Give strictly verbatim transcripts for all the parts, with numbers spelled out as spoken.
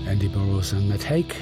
Andy Burroughs und Matt Haig,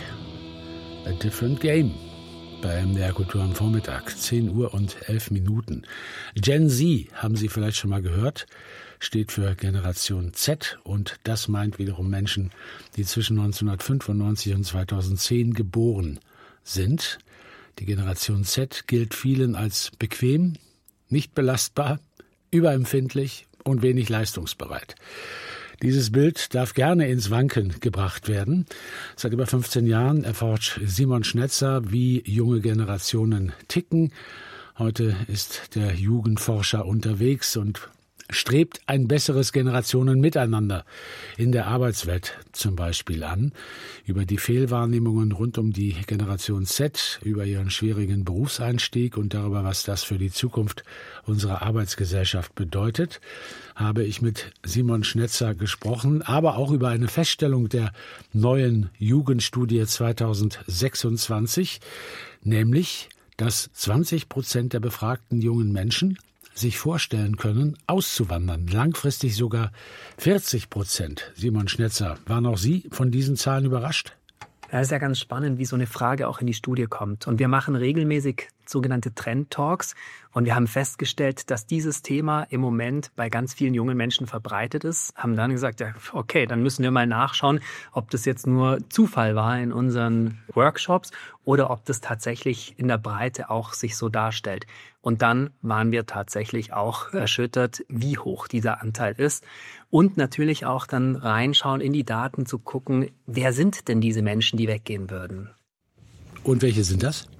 A Different Game. Bei M D R Kultur am Vormittag, zehn Uhr und elf Minuten. Gen Z, haben Sie vielleicht schon mal gehört, steht für Generation Z und das meint wiederum Menschen, die zwischen neunzehnhundertfünfundneunzig und zweitausendzehn geboren sind. Die Generation Z gilt vielen als bequem, nicht belastbar, überempfindlich und wenig leistungsbereit. Dieses Bild darf gerne ins Wanken gebracht werden. Seit über fünfzehn Jahren erforscht Simon Schnetzer, wie junge Generationen ticken. Heute ist der Jugendforscher unterwegs und strebt ein besseres Generationenmiteinander in der Arbeitswelt zum Beispiel an. Über die Fehlwahrnehmungen rund um die Generation Z, über ihren schwierigen Berufseinstieg und darüber, was das für die Zukunft unserer Arbeitsgesellschaft bedeutet, habe ich mit Simon Schnetzer gesprochen, aber auch über eine Feststellung der neuen Jugendstudie zweitausendsechsundzwanzig, nämlich, dass zwanzig Prozent der befragten jungen Menschen sich vorstellen können, auszuwandern. Langfristig sogar vierzig Prozent. Simon Schnetzer, waren auch Sie von diesen Zahlen überrascht? Ja, ist ja ganz spannend, wie so eine Frage auch in die Studie kommt. Und wir machen regelmäßig sogenannte Trend-Talks. Und wir haben festgestellt, dass dieses Thema im Moment bei ganz vielen jungen Menschen verbreitet ist. Haben dann gesagt, ja, okay, dann müssen wir mal nachschauen, ob das jetzt nur Zufall war in unseren Workshops oder ob das tatsächlich in der Breite auch sich so darstellt. Und dann waren wir tatsächlich auch erschüttert, wie hoch dieser Anteil ist. Und natürlich auch dann reinschauen in die Daten, zu gucken, wer sind denn diese Menschen, die weggehen würden. Und welche sind das?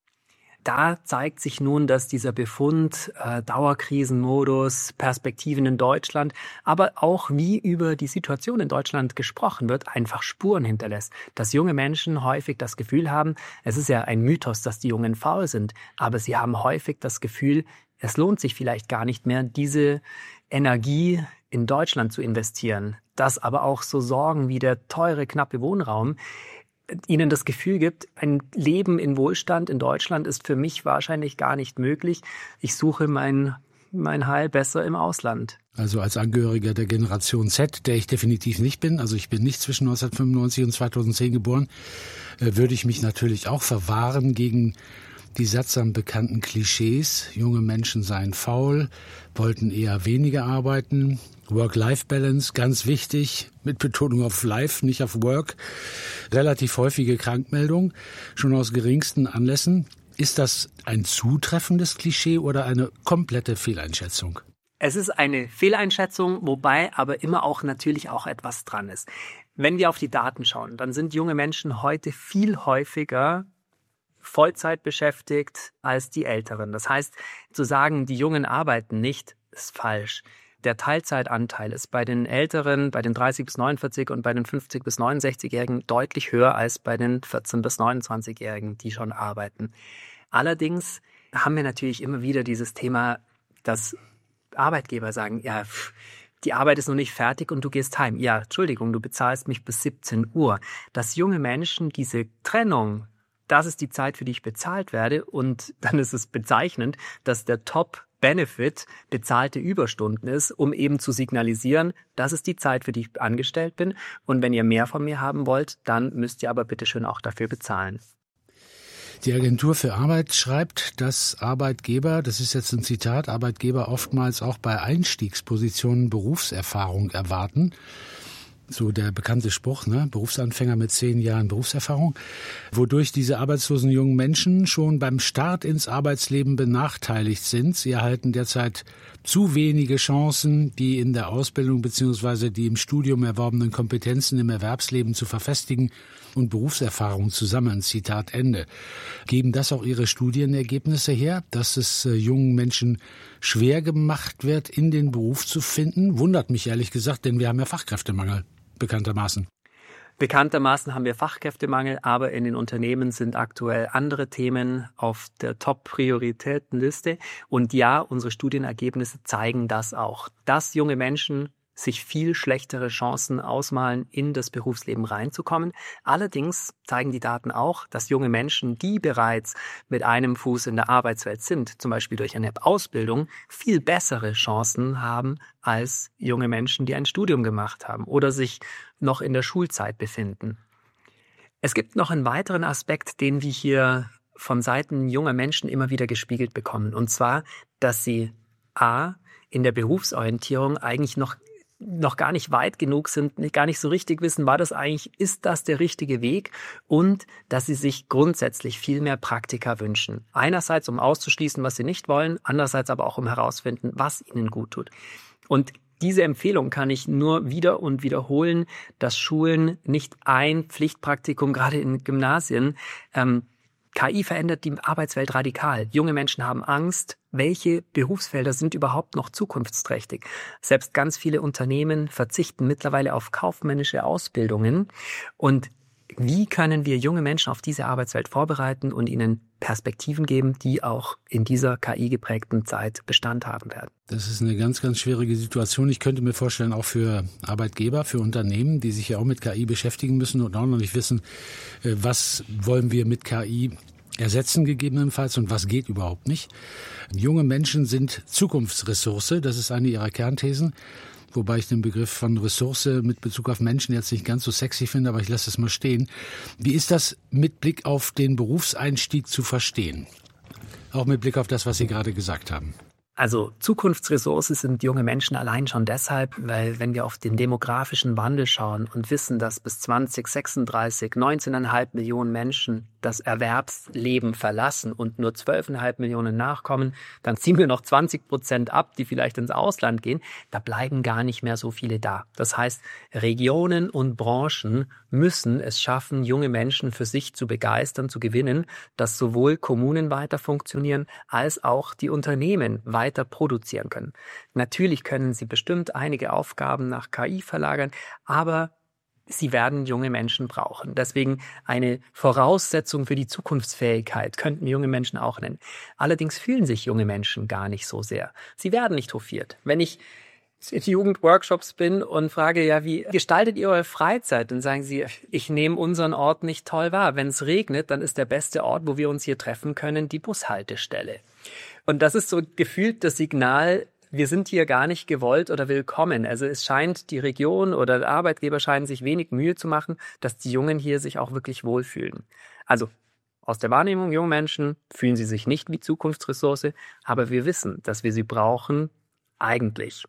Da zeigt sich nun, dass dieser Befund, äh, Dauerkrisenmodus, Perspektiven in Deutschland, aber auch wie über die Situation in Deutschland gesprochen wird, einfach Spuren hinterlässt. Dass junge Menschen häufig das Gefühl haben, es ist ja ein Mythos, dass die Jungen faul sind, aber sie haben häufig das Gefühl, es lohnt sich vielleicht gar nicht mehr, diese Energie in Deutschland zu investieren. Dass aber auch so Sorgen wie der teure, knappe Wohnraum ihnen das Gefühl gibt, ein Leben in Wohlstand in Deutschland ist für mich wahrscheinlich gar nicht möglich. Ich suche mein, mein Heil besser im Ausland. Also als Angehöriger der Generation Z, der ich definitiv nicht bin, also ich bin nicht zwischen neunzehnhundertfünfundneunzig und zweitausendzehn geboren, würde ich mich natürlich auch verwahren gegen die sattsam bekannten Klischees. Junge Menschen seien faul, wollten eher weniger arbeiten. Work-Life-Balance, ganz wichtig, mit Betonung auf Life, nicht auf Work. Relativ häufige Krankmeldung, schon aus geringsten Anlässen. Ist das ein zutreffendes Klischee oder eine komplette Fehleinschätzung? Es ist eine Fehleinschätzung, wobei aber immer auch natürlich auch etwas dran ist. Wenn wir auf die Daten schauen, dann sind junge Menschen heute viel häufiger Vollzeit beschäftigt als die Älteren. Das heißt, zu sagen, die Jungen arbeiten nicht, ist falsch. Der Teilzeitanteil ist bei den Älteren, bei den dreißig bis neunundvierzig und bei den fünfzig bis neunundsechzig-Jährigen deutlich höher als bei den vierzehn bis neunundzwanzig-Jährigen, die schon arbeiten. Allerdings haben wir natürlich immer wieder dieses Thema, dass Arbeitgeber sagen, ja, die Arbeit ist noch nicht fertig und du gehst heim. Ja, Entschuldigung, du bezahlst mich bis siebzehn Uhr. Dass junge Menschen diese Trennung, das ist die Zeit, für die ich bezahlt werde, und dann ist es bezeichnend, dass der Top-Benefit bezahlte Überstunden ist, um eben zu signalisieren, das ist die Zeit, für die ich angestellt bin, und wenn ihr mehr von mir haben wollt, dann müsst ihr aber bitte schön auch dafür bezahlen. Die Agentur für Arbeit schreibt, dass Arbeitgeber, das ist jetzt ein Zitat, Arbeitgeber oftmals auch bei Einstiegspositionen Berufserfahrung erwarten. So der bekannte Spruch, ne? Berufsanfänger mit zehn Jahren Berufserfahrung, wodurch diese arbeitslosen jungen Menschen schon beim Start ins Arbeitsleben benachteiligt sind. Sie erhalten derzeit zu wenige Chancen, die in der Ausbildung bzw. die im Studium erworbenen Kompetenzen im Erwerbsleben zu verfestigen und Berufserfahrung zu sammeln. Zitat Ende. Geben das auch Ihre Studienergebnisse her, dass es äh, jungen Menschen schwer gemacht wird, in den Beruf zu finden? Wundert mich ehrlich gesagt, denn wir haben ja Fachkräftemangel, bekanntermaßen. Bekanntermaßen haben wir Fachkräftemangel, aber in den Unternehmen sind aktuell andere Themen auf der Top-Prioritätenliste. Und ja, unsere Studienergebnisse zeigen das auch, dass junge Menschen sich viel schlechtere Chancen ausmalen, in das Berufsleben reinzukommen. Allerdings zeigen die Daten auch, dass junge Menschen, die bereits mit einem Fuß in der Arbeitswelt sind, zum Beispiel durch eine Ausbildung, viel bessere Chancen haben als junge Menschen, die ein Studium gemacht haben oder sich noch in der Schulzeit befinden. Es gibt noch einen weiteren Aspekt, den wir hier von Seiten junger Menschen immer wieder gespiegelt bekommen. Und zwar, dass sie a. in der Berufsorientierung eigentlich noch noch gar nicht weit genug sind, gar nicht so richtig wissen, war das eigentlich, ist das der richtige Weg? Und dass sie sich grundsätzlich viel mehr Praktika wünschen. Einerseits, um auszuschließen, was sie nicht wollen, andererseits aber auch, um herauszufinden, was ihnen gut tut. Und diese Empfehlung kann ich nur wieder und wiederholen, dass Schulen nicht ein Pflichtpraktikum, gerade in Gymnasien, ähm, K I verändert die Arbeitswelt radikal. Junge Menschen haben Angst. Welche Berufsfelder sind überhaupt noch zukunftsträchtig? Selbst ganz viele Unternehmen verzichten mittlerweile auf kaufmännische Ausbildungen. Und wie können wir junge Menschen auf diese Arbeitswelt vorbereiten und ihnen Perspektiven geben, die auch in dieser K I-geprägten Zeit Bestand haben werden? Das ist eine ganz, ganz schwierige Situation. Ich könnte mir vorstellen, auch für Arbeitgeber, für Unternehmen, die sich ja auch mit K I beschäftigen müssen und auch noch nicht wissen, was wollen wir mit K I ersetzen gegebenenfalls und was geht überhaupt nicht. Junge Menschen sind Zukunftsressource, das ist eine ihrer Kernthesen. Wobei ich den Begriff von Ressource mit Bezug auf Menschen jetzt nicht ganz so sexy finde, aber ich lasse es mal stehen. Wie ist das mit Blick auf den Berufseinstieg zu verstehen? Auch mit Blick auf das, was Sie gerade gesagt haben. Also Zukunftsressource sind junge Menschen allein schon deshalb, weil wenn wir auf den demografischen Wandel schauen und wissen, dass bis zwanzig sechsunddreißig neunzehn Komma fünf Millionen Menschen das Erwerbsleben verlassen und nur zwölf Komma fünf Millionen nachkommen, dann ziehen wir noch zwanzig Prozent ab, die vielleicht ins Ausland gehen. Da bleiben gar nicht mehr so viele da. Das heißt, Regionen und Branchen müssen es schaffen, junge Menschen für sich zu begeistern, zu gewinnen, dass sowohl Kommunen weiter funktionieren, als auch die Unternehmen weiter weiter produzieren können. Natürlich können sie bestimmt einige Aufgaben nach K I verlagern, aber sie werden junge Menschen brauchen. Deswegen eine Voraussetzung für die Zukunftsfähigkeit könnten junge Menschen auch nennen. Allerdings fühlen sich junge Menschen gar nicht so sehr. Sie werden nicht hofiert. Wenn ich in Jugendworkshops bin und frage, ja, wie gestaltet ihr eure Freizeit? Dann sagen sie, ich nehme unseren Ort nicht toll wahr. Wenn es regnet, dann ist der beste Ort, wo wir uns hier treffen können, die Bushaltestelle. Und das ist so gefühlt das Signal, wir sind hier gar nicht gewollt oder willkommen. Also es scheint, die Region oder der Arbeitgeber scheinen sich wenig Mühe zu machen, dass die Jungen hier sich auch wirklich wohlfühlen. Also aus der Wahrnehmung junger Menschen fühlen sie sich nicht wie Zukunftsressource, aber wir wissen, dass wir sie brauchen eigentlich.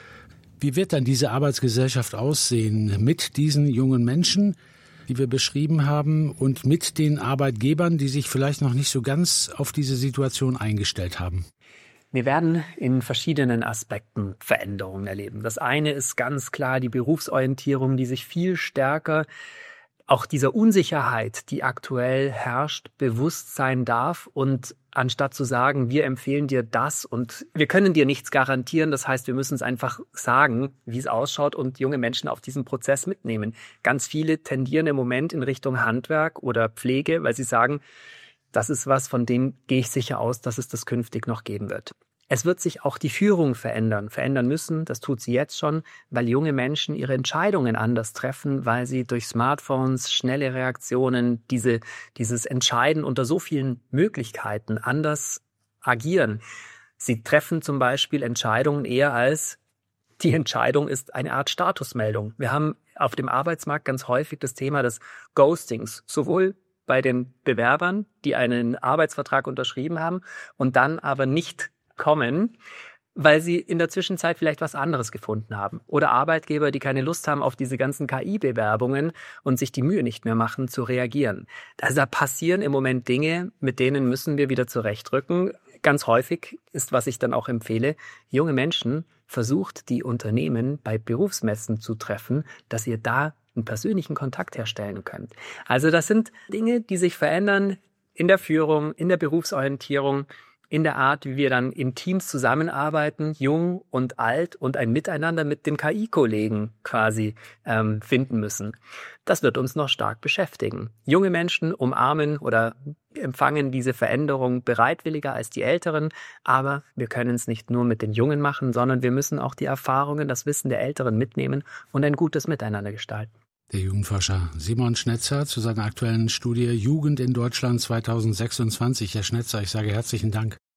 Wie wird dann diese Arbeitsgesellschaft aussehen mit diesen jungen Menschen, die wir beschrieben haben, und mit den Arbeitgebern, die sich vielleicht noch nicht so ganz auf diese Situation eingestellt haben? Wir werden in verschiedenen Aspekten Veränderungen erleben. Das eine ist ganz klar die Berufsorientierung, die sich viel stärker auch dieser Unsicherheit, die aktuell herrscht, bewusst sein darf und anstatt zu sagen, wir empfehlen dir das und wir können dir nichts garantieren, das heißt, wir müssen es einfach sagen, wie es ausschaut und junge Menschen auf diesen Prozess mitnehmen. Ganz viele tendieren im Moment in Richtung Handwerk oder Pflege, weil sie sagen, das ist was, von dem gehe ich sicher aus, dass es das künftig noch geben wird. Es wird sich auch die Führung verändern, verändern müssen, das tut sie jetzt schon, weil junge Menschen ihre Entscheidungen anders treffen, weil sie durch Smartphones, schnelle Reaktionen, diese, dieses Entscheiden unter so vielen Möglichkeiten anders agieren. Sie treffen zum Beispiel Entscheidungen eher als die Entscheidung ist eine Art Statusmeldung. Wir haben auf dem Arbeitsmarkt ganz häufig das Thema des Ghostings, sowohl bei den Bewerbern, die einen Arbeitsvertrag unterschrieben haben und dann aber nicht kommen, weil sie in der Zwischenzeit vielleicht was anderes gefunden haben. Oder Arbeitgeber, die keine Lust haben auf diese ganzen K I-Bewerbungen und sich die Mühe nicht mehr machen, zu reagieren. Also da passieren im Moment Dinge, mit denen müssen wir wieder zurechtrücken. Ganz häufig ist, was ich dann auch empfehle, junge Menschen versucht, die Unternehmen bei Berufsmessen zu treffen, dass ihr da einen persönlichen Kontakt herstellen könnt. Also das sind Dinge, die sich verändern in der Führung, in der Berufsorientierung, in der Art, wie wir dann in Teams zusammenarbeiten, jung und alt und ein Miteinander mit dem K I-Kollegen quasi ähm, finden müssen. Das wird uns noch stark beschäftigen. Junge Menschen umarmen oder empfangen diese Veränderung bereitwilliger als die Älteren, aber wir können es nicht nur mit den Jungen machen, sondern wir müssen auch die Erfahrungen, das Wissen der Älteren mitnehmen und ein gutes Miteinander gestalten. Der Jugendforscher Simon Schnetzer zu seiner aktuellen Studie Jugend in Deutschland zweitausendsechsundzwanzig. Herr Schnetzer, ich sage herzlichen Dank.